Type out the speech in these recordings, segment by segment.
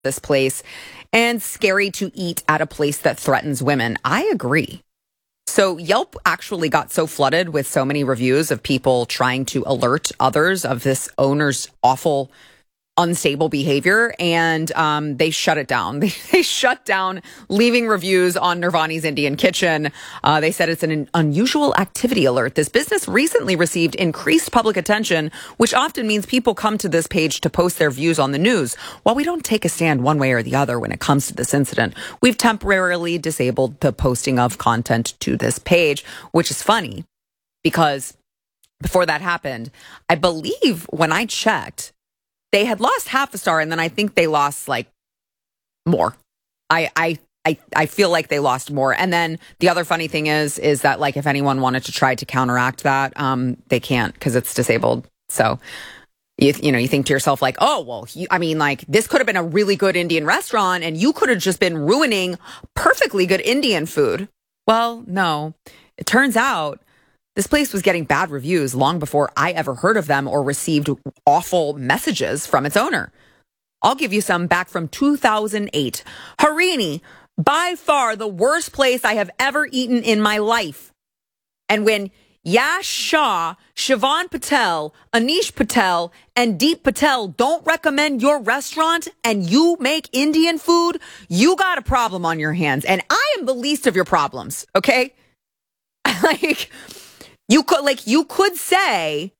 this place and scary to eat at a place that threatens women. I agree. So Yelp actually got so flooded with so many reviews of people trying to alert others of this owner's awful, unstable behavior, and they shut it down. They shut down leaving reviews on Nirvani's Indian Kitchen. They said it's an unusual activity alert. This business recently received increased public attention, which often means people come to this page to post their views on the news. While we don't take a stand one way or the other when it comes to this incident, we've temporarily disabled the posting of content to this page, which is funny because before that happened, I believe when I checked, they had lost half a star, and then I think they lost like more. I feel like they lost more. And then the other funny thing is that like if anyone wanted to try to counteract that, they can't because it's disabled. So you think to yourself like, oh well, like this could have been a really good Indian restaurant, and you could have just been ruining perfectly good Indian food. Well, no, it turns out this place was getting bad reviews long before I ever heard of them or received awful messages from its owner. I'll give you some back from 2008. Harini, by far the worst place I have ever eaten in my life. And when Yash Shah, Siobhan Patel, Anish Patel, and Deep Patel don't recommend your restaurant and you make Indian food, you got a problem on your hands. And I am the least of your problems, okay? You could say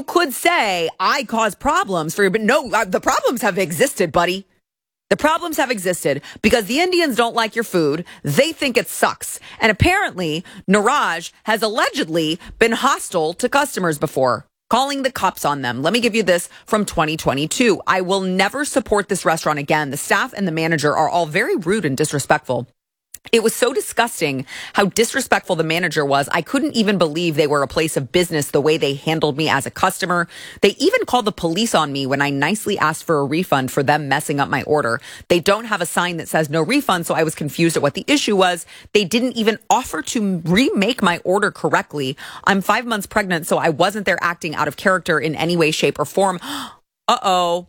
I cause problems for you, but no, the problems have existed, buddy. The problems have existed because the Indians don't like your food. They think it sucks. And apparently, Niraj has allegedly been hostile to customers before, calling the cops on them. Let me give you this from 2022. I will never support this restaurant again. The staff and the manager are all very rude and disrespectful. It was so disgusting how disrespectful the manager was. I couldn't even believe they were a place of business the way they handled me as a customer. They even called the police on me when I nicely asked for a refund for them messing up my order. They don't have a sign that says no refund, so I was confused at what the issue was. They didn't even offer to remake my order correctly. I'm 5 months pregnant, so I wasn't there acting out of character in any way, shape, or form. Uh-oh,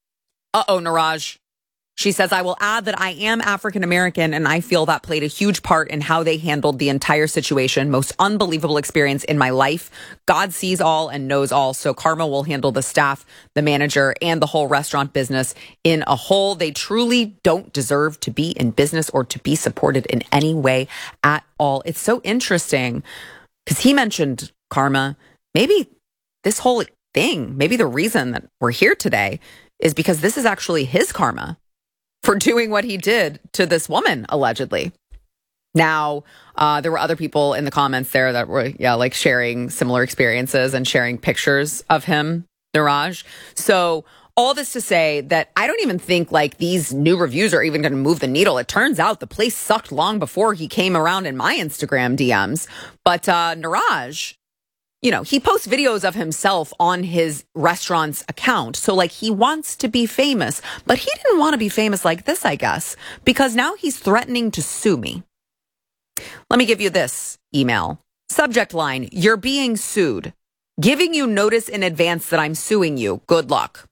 Niraj. She says, I will add that I am African American, and I feel that played a huge part in how they handled the entire situation. Most unbelievable experience in my life. God sees all and knows all, so karma will handle the staff, the manager, and the whole restaurant business in a whole. They truly don't deserve to be in business or to be supported in any way at all. It's so interesting because he mentioned karma. Maybe this whole thing, maybe the reason that we're here today is because this is actually his karma for doing what he did to this woman, allegedly. Now, there were other people in the comments there that were, sharing similar experiences and sharing pictures of him, Niraj. So all this to say that I don't even think like these new reviews are even going to move the needle. It turns out the place sucked long before he came around in my Instagram DMs. But Niraj, he posts videos of himself on his restaurant's account. So like he wants to be famous, but he didn't want to be famous like this, I guess, because now he's threatening to sue me. Let me give you this email. Subject line, you're being sued. Giving you notice in advance that I'm suing you. Good luck.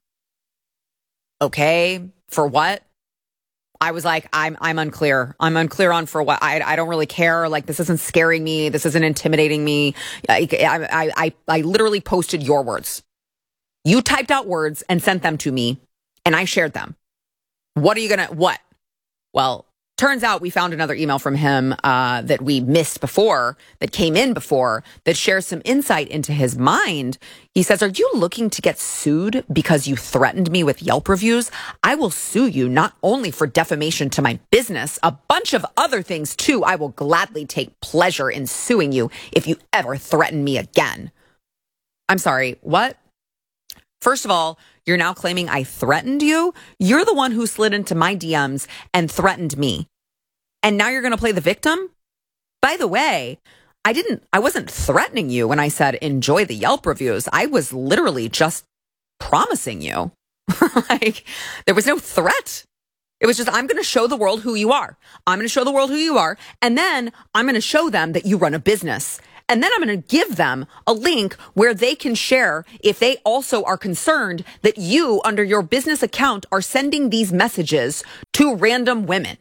Okay, for what? I was like, I'm unclear. I'm unclear on for what. I don't really care. Like, this isn't scaring me. This isn't intimidating me. I literally posted your words. You typed out words and sent them to me, and I shared them. What? Well, turns out we found another email from him that we missed before, that came in before, that shares some insight into his mind. He says, are you looking to get sued because you threatened me with Yelp reviews? I will sue you not only for defamation to my business, a bunch of other things too. I will gladly take pleasure in suing you if you ever threaten me again. I'm sorry, what? First of all, you're now claiming I threatened you? You're the one who slid into my DMs and threatened me. And now you're going to play the victim? By the way, I wasn't threatening you when I said enjoy the Yelp reviews. I was literally just promising you. Like, there was no threat. It was just, I'm going to show the world who you are. I'm going to show the world who you are. And then I'm going to show them that you run a business. And then I'm going to give them a link where they can share if they also are concerned that you, under your business account, are sending these messages to random women.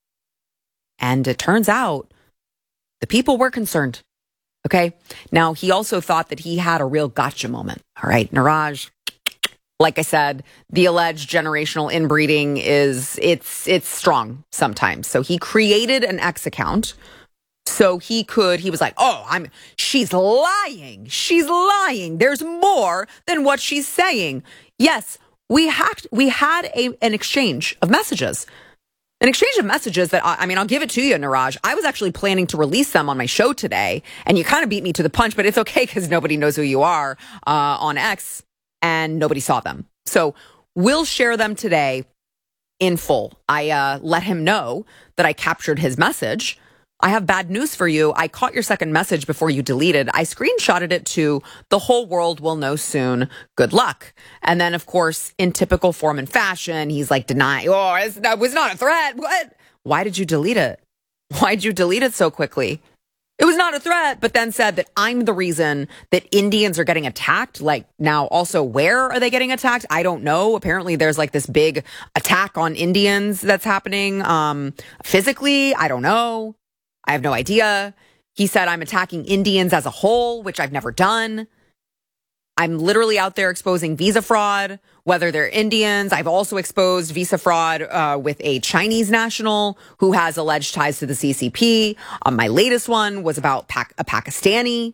And it turns out the people were concerned. Okay. Now, he also thought that he had a real gotcha moment. All right, Niraj. Like I said, the alleged generational inbreeding it's strong sometimes. So he created an X account so he was like, she's lying. She's lying. There's more than what she's saying. Yes, we had an exchange of messages. An exchange of messages that, I'll give it to you, Niraj. I was actually planning to release them on my show today, and you kind of beat me to the punch, but it's okay because nobody knows who you are on X. And nobody saw them. So we'll share them today in full. I let him know that I captured his message. I have bad news for you. I caught your second message before you deleted. I screenshotted it to the whole world will know soon. Good luck. And then, of course, in typical form and fashion, he's like denying, that was not a threat. What? Why did you delete it? Why'd you delete it so quickly? It was not a threat, but then said that I'm the reason that Indians are getting attacked. Like, now also, where are they getting attacked? I don't know. Apparently there's like this big attack on Indians that's happening physically. I don't know. I have no idea. He said I'm attacking Indians as a whole, which I've never done. I'm literally out there exposing visa fraud, whether they're Indians. I've also exposed visa fraud with a Chinese national who has alleged ties to the CCP. My latest one was about a Pakistani.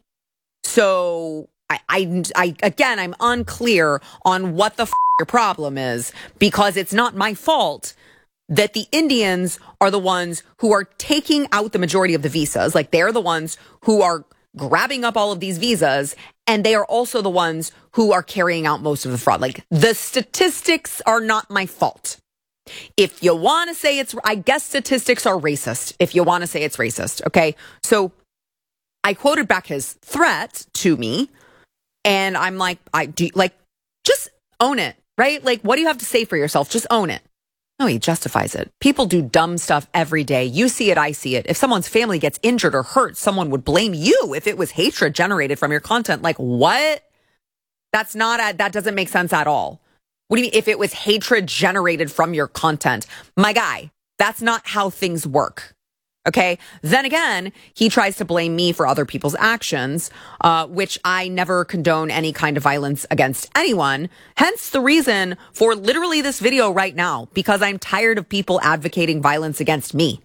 So I'm unclear on what the your problem is, because it's not my fault that the Indians are the ones who are taking out the majority of the visas. Like, they're the ones who are grabbing up all of these visas, and they are also the ones who are carrying out most of the fraud. Like, the statistics are not my fault. If you want to say I guess statistics are racist, if you want to say it's racist. Okay. So I quoted back his threat to me, and I'm like, just own it, right? Like, what do you have to say for yourself? Just own it. No, he justifies it. People do dumb stuff every day. You see it, I see it. If someone's family gets injured or hurt, someone would blame you if it was hatred generated from your content. Like, what? That doesn't make sense at all. What do you mean if it was hatred generated from your content? My guy, that's not how things work. Okay. Then again, he tries to blame me for other people's actions, which I never condone any kind of violence against anyone. Hence the reason for literally this video right now, because I'm tired of people advocating violence against me.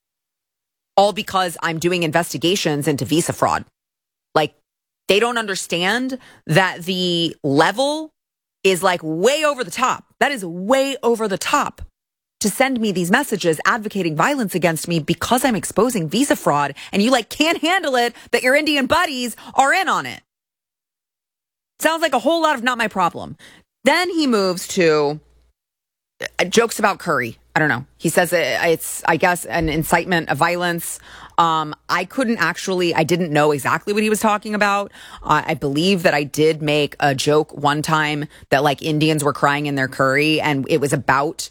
All because I'm doing investigations into visa fraud. Like, they don't understand that the level is like way over the top. That is way over the top. To send me these messages advocating violence against me because I'm exposing visa fraud, and you can't handle it that your Indian buddies are in on it. Sounds like a whole lot of not my problem. Then he moves to jokes about Curry. I don't know. He says it's, I guess, an incitement of violence. I didn't know exactly what he was talking about. I believe that I did make a joke one time that Indians were crying in their curry, and it was about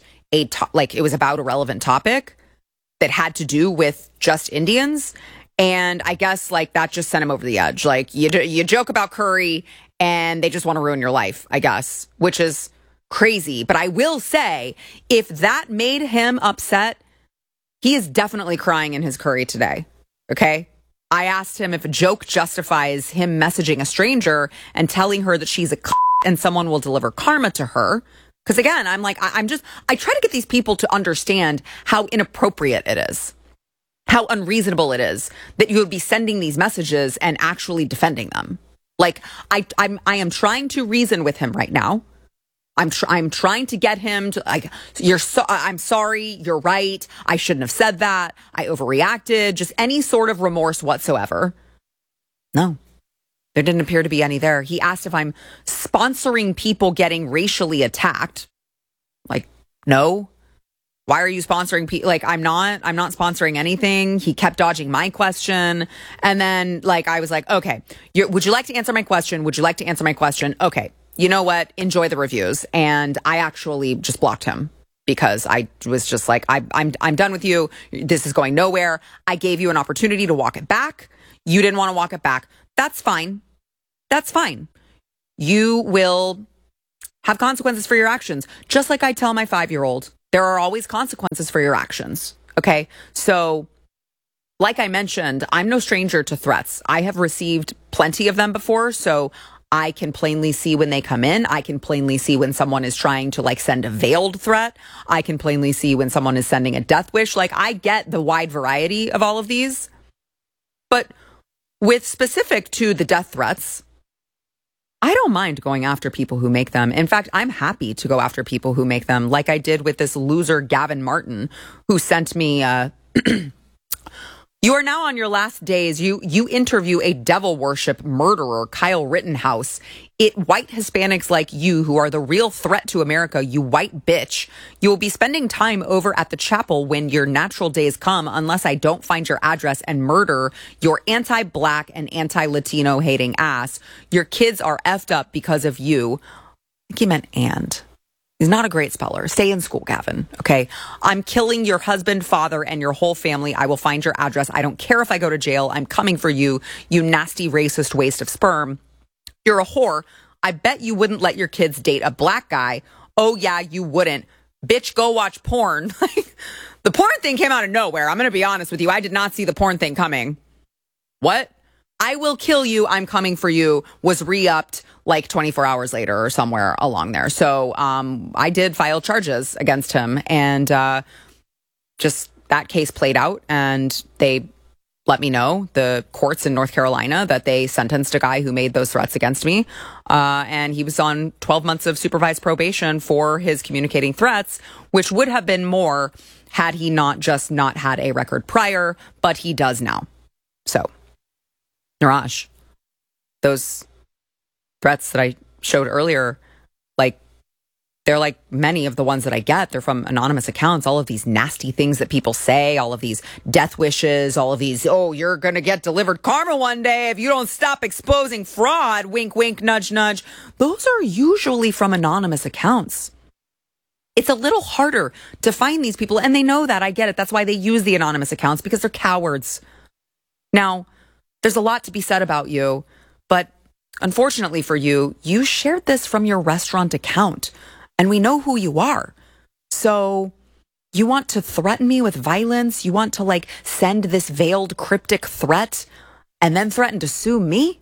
a relevant topic that had to do with just Indians. And I guess that just sent him over the edge. You joke about curry and they just want to ruin your life, I guess, which is crazy. But I will say, if that made him upset, he is definitely crying in his curry today. Okay. I asked him if a joke justifies him messaging a stranger and telling her that she's a and someone will deliver karma to her. Because again, I try to get these people to understand how inappropriate it is, how unreasonable it is that you would be sending these messages and actually defending them. I am trying to reason with him right now. I'm trying to get him to I'm sorry, you're right. I shouldn't have said that. I overreacted. Just any sort of remorse whatsoever. No. There didn't appear to be any there. He asked if I'm sponsoring people getting racially attacked. No. Why are you sponsoring people? I'm not sponsoring anything. He kept dodging my question. And then I was like, okay, would you like to answer my question? Would you like to answer my question? Okay. You know what? Enjoy the reviews. And I actually just blocked him because I was just I'm done with you. This is going nowhere. I gave you an opportunity to walk it back. You didn't want to walk it back. That's fine. That's fine. You will have consequences for your actions. Just like I tell my 5-year-old, there are always consequences for your actions. Okay. So like I mentioned, I'm no stranger to threats. I have received plenty of them before. So I can plainly see when they come in. I can plainly see when someone is trying to like send a veiled threat. I can plainly see when someone is sending a death wish. Like I get the wide variety of all of these. But with specific to the death threats, I don't mind going after people who make them. In fact, I'm happy to go after people who make them, like I did with this loser Gavin Martin, who sent me you are now on your last days. You interview a devil worship murderer, Kyle Rittenhouse. White Hispanics like you who are the real threat to America, you white bitch. You will be spending time over at the chapel when your natural days come, unless I don't find your address and murder your anti-black and anti-Latino hating ass. Your kids are effed up because of you. I think he meant and. He's not a great speller. Stay in school, Gavin. Okay. I'm killing your husband, father, and your whole family. I will find your address. I don't care if I go to jail. I'm coming for you, you nasty racist waste of sperm. You're a whore. I bet you wouldn't let your kids date a black guy. Oh, yeah, you wouldn't. Bitch, go watch porn. The porn thing came out of nowhere. I'm going to be honest with you. I did not see the porn thing coming. What? I will kill you. I'm coming for you was re-upped like 24 hours later or somewhere along there. So I did file charges against him, and just that case played out, and they let me know, the courts in North Carolina, that they sentenced a guy who made those threats against me. And he was on 12 months of supervised probation for his communicating threats, which would have been more had he not just not had a record prior, but he does now. So, Niraj, those threats that I showed earlier, like, they're like many of the ones that I get. They're from anonymous accounts. All of these nasty things that people say, all of these death wishes, all of these, oh, you're going to get delivered karma one day if you don't stop exposing fraud. Wink, wink, nudge, nudge. Those are usually from anonymous accounts. It's a little harder to find these people, and they know that. I get it. That's why they use the anonymous accounts, because they're cowards. Now, there's a lot to be said about you, but unfortunately for you, you shared this from your restaurant account, and we know who you are. So you want to threaten me with violence? You want to like send this veiled cryptic threat and then threaten to sue me?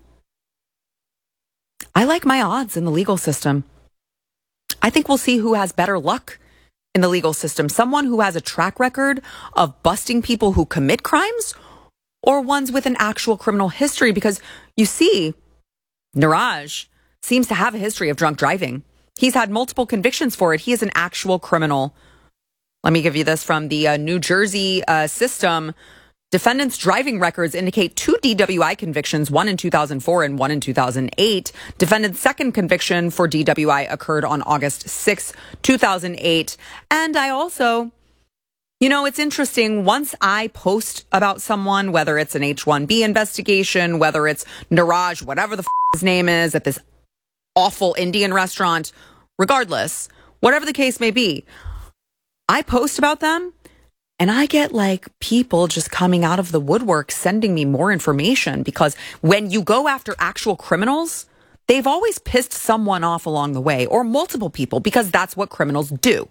I like my odds in the legal system. I think we'll see who has better luck in the legal system. Someone who has a track record of busting people who commit crimes, or ones with an actual criminal history, because you see, Niraj seems to have a history of drunk driving. He's had multiple convictions for it. He is an actual criminal. Let me give you this from the New Jersey system. Defendants' driving records indicate 2 DWI convictions, one in 2004 and one in 2008. Defendant's second conviction for DWI occurred on August 6, 2008. And I also, you know, it's interesting. Once I post about someone, whether it's an H-1B investigation, whether it's Niraj, whatever the his name is, at this awful Indian restaurant, regardless, whatever the case may be, I post about them and I get like people just coming out of the woodwork sending me more information, because when you go after actual criminals, they've always pissed someone off along the way, or multiple people, because that's what criminals do.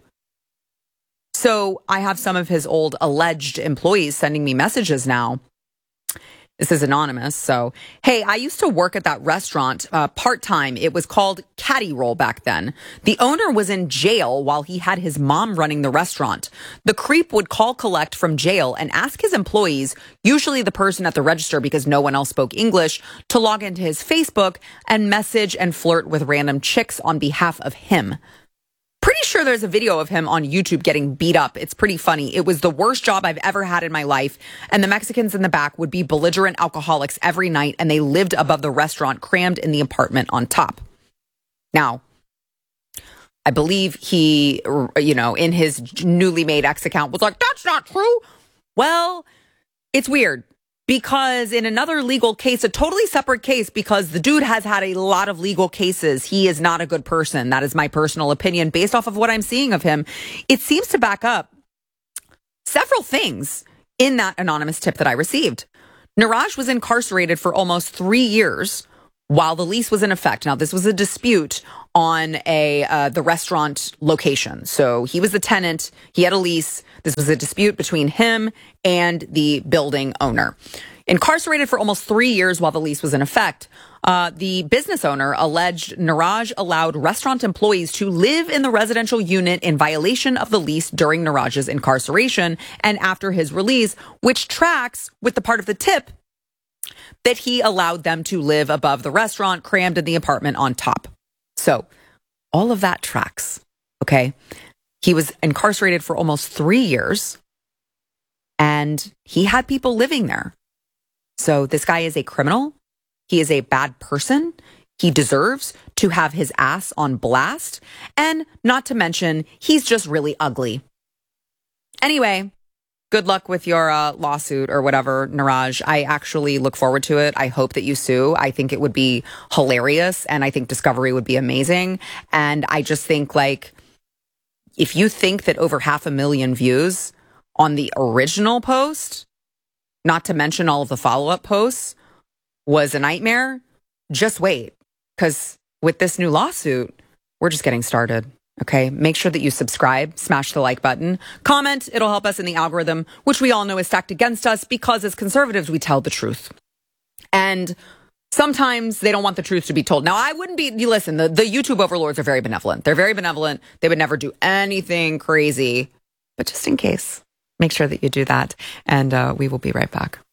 So I have some of his old alleged employees sending me messages now. This is anonymous. So, hey, I used to work at that restaurant part-time. It was called Caddy Roll back then. The owner was in jail while he had his mom running the restaurant. The creep would call collect from jail and ask his employees, usually the person at the register because no one else spoke English, to log into his Facebook and message and flirt with random chicks on behalf of him. Pretty sure there's a video of him on YouTube getting beat up. It's pretty funny. It was the worst job I've ever had in my life. And the Mexicans in the back would be belligerent alcoholics every night, and they lived above the restaurant, crammed in the apartment on top. Now, I believe he, in his newly made X account was like, that's not true. Well, it's weird. Because in another legal case, a totally separate case, because the dude has had a lot of legal cases, he is not a good person. That is my personal opinion based off of what I'm seeing of him. It seems to back up several things in that anonymous tip that I received. Niraj was incarcerated for almost 3 years while the lease was in effect. Now, this was a dispute on the restaurant location. So he was the tenant. He had a lease. This was a dispute between him and the building owner. Incarcerated for almost 3 years while the lease was in effect, the business owner alleged Niraj allowed restaurant employees to live in the residential unit in violation of the lease during Niraj's incarceration and after his release, which tracks with the part of the tip that he allowed them to live above the restaurant, crammed in the apartment on top. So all of that tracks, okay? He was incarcerated for almost 3 years and he had people living there. So this guy is a criminal. He is a bad person. He deserves to have his ass on blast. And not to mention, he's just really ugly. Anyway, good luck with your lawsuit or whatever, Niraj. I actually look forward to it. I hope that you sue. I think it would be hilarious. And I think Discovery would be amazing. And I just think, like, if you think that over 500,000 views on the original post, not to mention all of the follow-up posts, was a nightmare, just wait. Because with this new lawsuit, we're just getting started. Okay, make sure that you subscribe, smash the like button, comment. It'll help us in the algorithm, which we all know is stacked against us because as conservatives, we tell the truth. And sometimes they don't want the truth to be told. Now, I wouldn't be, listen, the YouTube overlords are very benevolent. They're very benevolent. They would never do anything crazy. But just in case, make sure that you do that. And we will be right back.